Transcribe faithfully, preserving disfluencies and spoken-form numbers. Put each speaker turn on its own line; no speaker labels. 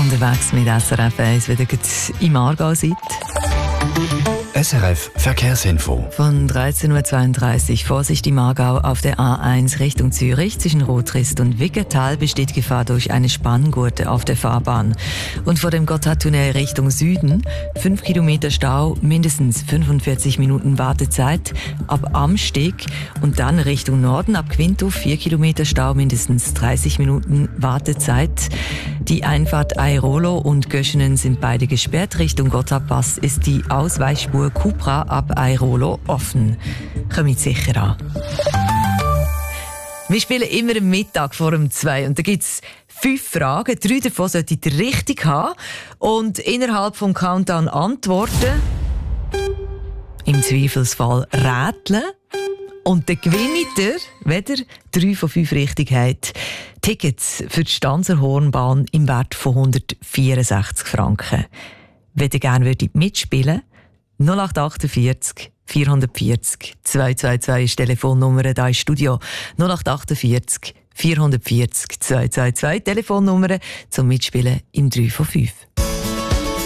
Unterwegs mit S R F eins, wenn ihr im Aargau seid.
S R F Verkehrsinfo.
Von dreizehn Uhr zweiunddreißig Vorsicht im Aargau auf der A eins Richtung Zürich. Zwischen Rotrist und Wickertal besteht Gefahr durch eine Spanngurte auf der Fahrbahn. Und vor dem Gotthardtunnel Richtung Süden fünf Kilometer Stau, mindestens fünfundvierzig Minuten Wartezeit ab Amsteg. Und dann Richtung Norden ab Quinto vier Kilometer Stau, mindestens dreißig Minuten Wartezeit. Die Einfahrt Airolo und Göschenen sind beide gesperrt. Richtung Gotthardpass ist die Ausweichspur Cupra ab Airolo offen. Kommt sicher an. Wir spielen immer am Mittag vor um zwei und da gibt es fünf Fragen. Drei davon solltet ihr richtig haben und innerhalb vom Countdown antworten. Im Zweifelsfall rätseln. Und dann gewinnt ihr, wenn ihr drei von fünf richtig habt, Tickets für die Stanzerhornbahn im Wert von hundertvierundsechzig Franken. Wenn ihr gerne mitspielen würdet, null acht achtundvierzig vierhundertvierzig zweihundertzweiundzwanzig ist die Telefonnummer hier im Studio. null acht achtundvierzig vierhundertvierzig zweihundertzweiundzwanzig Telefonnummer zum Mitspielen im drei von fünf.